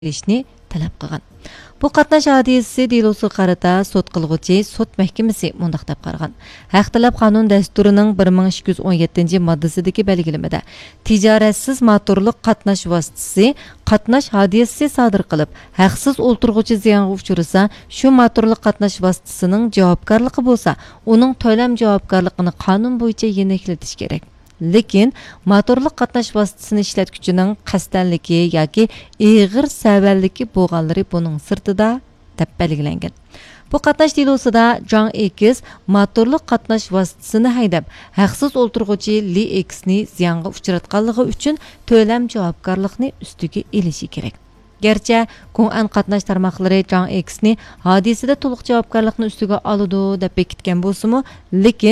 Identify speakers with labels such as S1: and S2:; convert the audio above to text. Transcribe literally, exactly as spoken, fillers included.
S1: berishni talab qilgan. Bu qatnash hadisasi delosi qarata sot qilg'uchi sot mahkamasi mundaq deb qaragan. Haq talab qonun dasturining bir ming ikki yuz o'n yettinchi moddasidagi belgilamada tijoratsiz motorliq qatnash vositasi qatnash hadisasi sodir qilib, haqsiz o'ltirg'uchi ziyonga uchrasa, shu motorliq qatnash vositasining javobgarligi bo'lsa, uning to'lam javobgarligini qonun bo'yicha yenaklatish kerak. Lekin motorliq qatnash vositasini ishlatuvchining qasdanligi yoki ig'ir savallik bo'lganlari buning sirtida deb belgilangan. Bu qatnash delosida John X motorliq qatnash vositasini haydab, haqsiz o'ltirg'uchi Li X'ni ziyonga uchratganligi uchun to'lam javobgarlikni ustiga elishi kerak. Gerçi Kun-an qatnash tarmoqlari John X'ni hodisada to'liq javobgarlikni ustiga oladi deb bekitgan bo'lsa-mu, lekin